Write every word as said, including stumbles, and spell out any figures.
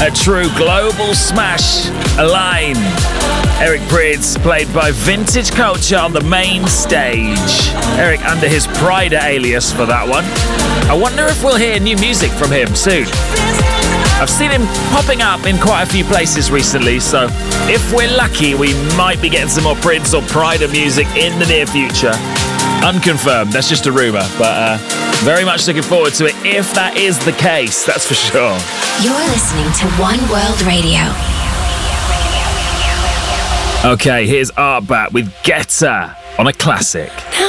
A true global smash. Align. Eric Prydz, played by Vintage Culture on the main stage. Eric under his Pride alias for that one. I wonder if we'll hear new music from him soon. I've seen him popping up in quite a few places recently, so if we're lucky, we might be getting some more Prydz or Pride music in the near future. Unconfirmed, that's just a rumour, but uh, very much looking forward to it if that is the case, that's for sure. You're listening to One World Radio. Okay, here's Artbat with Getter on a classic.